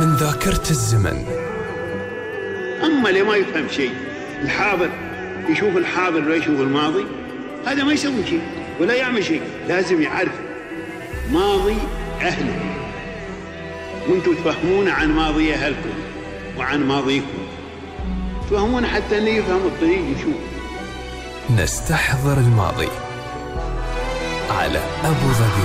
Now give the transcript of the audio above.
من ذاكرة الزمن. أما اللي ما يفهم شيء، الحاضر يشوف الحاضر ولا يشوف الماضي، هذا ما يسوي شيء ولا يعمل شيء. لازم يعرف ماضي أهله، وانتم تفهمون عن ماضي أهلكم وعن ماضيكم، تفهمون حتى أنه يفهم الطريق يشوف. نستحضر الماضي على أبو ظبي.